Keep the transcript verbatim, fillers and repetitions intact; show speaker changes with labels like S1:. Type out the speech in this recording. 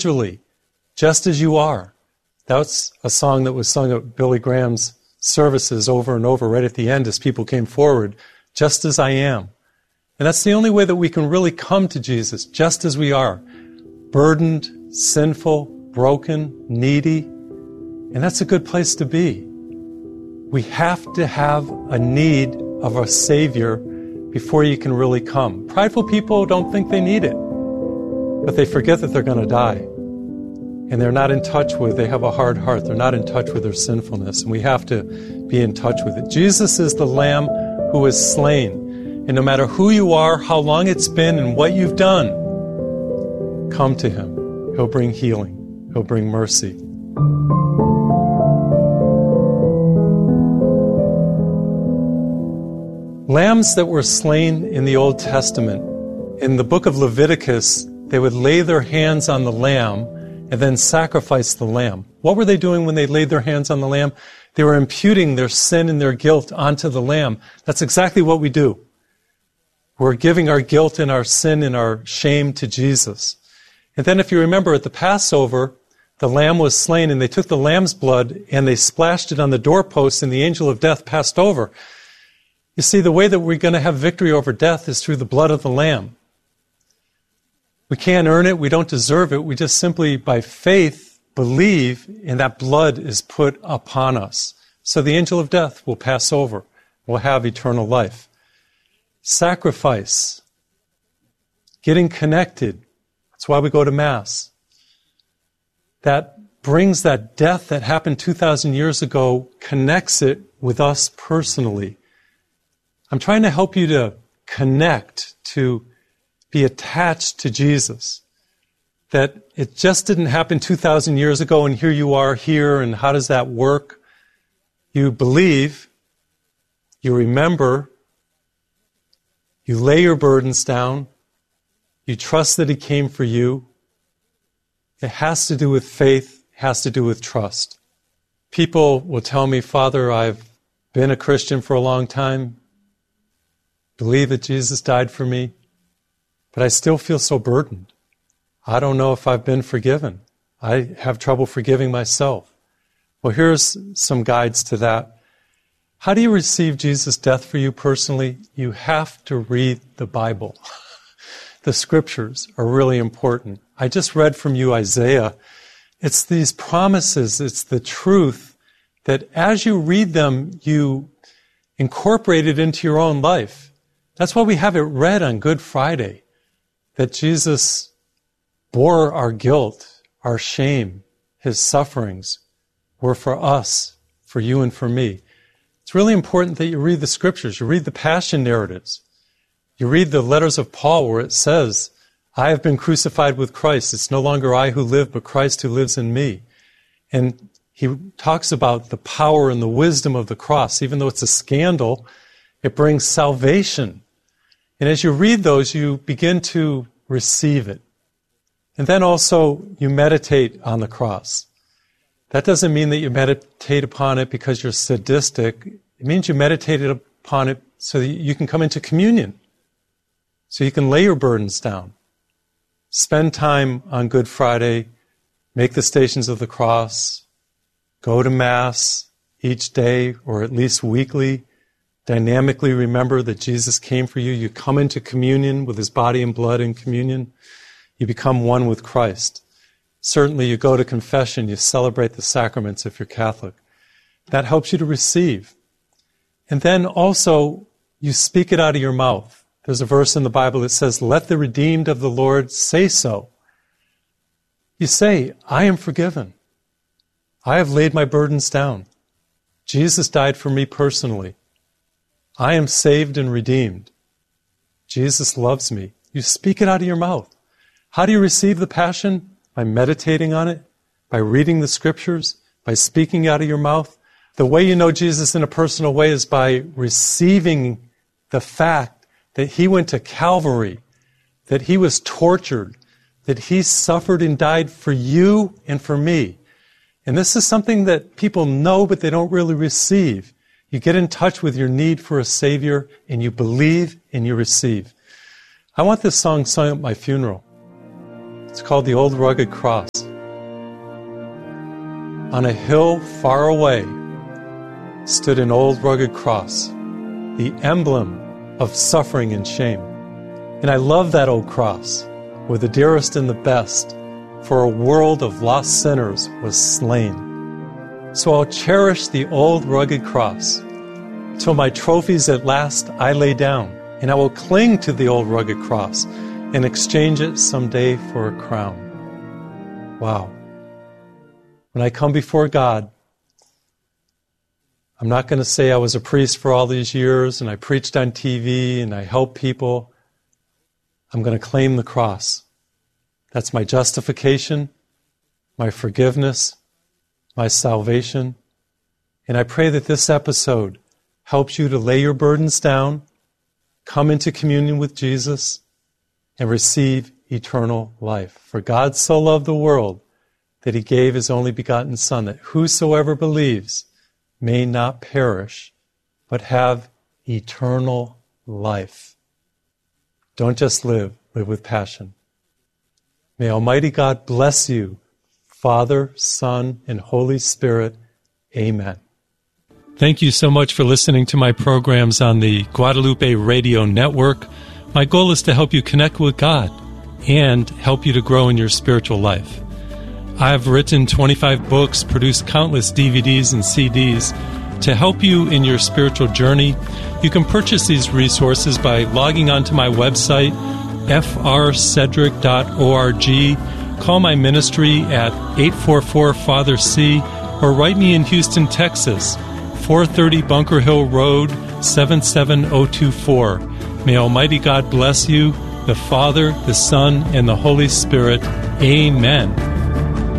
S1: individually, just as you are. That's a song that was sung at Billy Graham's services over and over right at the end as people came forward, just as I am. And that's the only way that we can really come to Jesus, just as we are, burdened, sinful, broken, needy. And that's a good place to be. We have to have a need of a Savior before you can really come. Prideful people don't think they need it, but they forget that they're going to die. And they're not in touch with, they have a hard heart. They're not in touch with their sinfulness. And we have to be in touch with it. Jesus is the Lamb who was slain. And no matter who you are, how long it's been, and what you've done, come to Him. He'll bring healing. He'll bring mercy. Lambs that were slain in the Old Testament, in the book of Leviticus, they would lay their hands on the lamb and then sacrifice the lamb. What were they doing when they laid their hands on the lamb? They were imputing their sin and their guilt onto the lamb. That's exactly what we do. We're giving our guilt and our sin and our shame to Jesus. And then if you remember at the Passover, the lamb was slain and they took the lamb's blood and they splashed it on the doorpost and the angel of death passed over. You see, the way that we're going to have victory over death is through the blood of the lamb. We can't earn it. We don't deserve it. We just simply, by faith, believe, and that blood is put upon us. So the angel of death will pass over. We'll have eternal life. Sacrifice. Getting connected. That's why we go to Mass. That brings that death that happened two thousand years ago, connects it with us personally. I'm trying to help you to connect, to be attached to Jesus. That it just didn't happen two thousand years ago and here you are here, and how does that work? You believe, you remember, you lay your burdens down, you trust that He came for you. It has to do with faith, it has to do with trust. People will tell me, Father, I've been a Christian for a long time, believe that Jesus died for me, but I still feel so burdened. I don't know if I've been forgiven. I have trouble forgiving myself. Well, here's some guides to that. How do you receive Jesus' death for you personally? You have to read the Bible. The Scriptures are really important. I just read from you Isaiah. It's these promises, it's the truth that as you read them, you incorporate it into your own life. That's why we have it read on Good Friday, that Jesus bore our guilt, our shame, His sufferings were for us, for you and for me. It's really important that you read the Scriptures. You read the Passion narratives. You read the letters of Paul where it says, I have been crucified with Christ. It's no longer I who live, but Christ who lives in me. And he talks about the power and the wisdom of the cross. Even though it's a scandal, it brings salvation. And as you read those, you begin to receive it. And then also, you meditate on the cross. That doesn't mean that you meditate upon it because you're sadistic. It means you meditated upon it so that you can come into communion. So you can lay your burdens down. Spend time on Good Friday. Make the Stations of the Cross. Go to Mass each day or at least weekly. Dynamically remember that Jesus came for you. You come into communion with His body and blood in communion. You become one with Christ. Certainly you go to confession. You celebrate the sacraments if you're Catholic. That helps you to receive. And then also you speak it out of your mouth. There's a verse in the Bible that says, let the redeemed of the Lord say so. You say, I am forgiven. I have laid my burdens down. Jesus died for me personally. I am saved and redeemed. Jesus loves me. You speak it out of your mouth. How do you receive the Passion? By meditating on it, by reading the Scriptures, by speaking out of your mouth. The way you know Jesus in a personal way is by receiving the fact that He went to Calvary, that He was tortured, that He suffered and died for you and for me. And this is something that people know, but they don't really receive. You get in touch with your need for a Savior, and you believe and you receive. I want this song sung at my funeral. It's called The Old Rugged Cross. On a hill far away stood an old rugged cross, the emblem of suffering and shame. And I love that old cross, where the dearest and the best for a world of lost sinners was slain. So I'll cherish the old rugged cross till my trophies at last I lay down, and I will cling to the old rugged cross and exchange it someday for a crown. Wow. When I come before God, I'm not going to say I was a priest for all these years and I preached on T V and I helped people. I'm going to claim the cross. That's my justification, my forgiveness, my salvation. And I pray that this episode helps you to lay your burdens down, come into communion with Jesus, and receive eternal life. For God so loved the world that he gave his only begotten Son, that whosoever believes may not perish, but have eternal life. Don't just live, live with passion. May Almighty God bless you, Father, Son, and Holy Spirit. Amen. Thank you so much for listening to my programs on the Guadalupe Radio Network. My goal is to help you connect with God and help you to grow in your spiritual life. I have written twenty-five books, produced countless D V Ds and C Ds to help you in your spiritual journey. You can purchase these resources by logging onto my website, f r cedric dot org. Call my ministry at eight four four Father C, or write me in Houston, Texas, four thirty Bunker Hill Road, seven seven zero two four. May Almighty God bless you, the Father, the Son, and the Holy Spirit. Amen.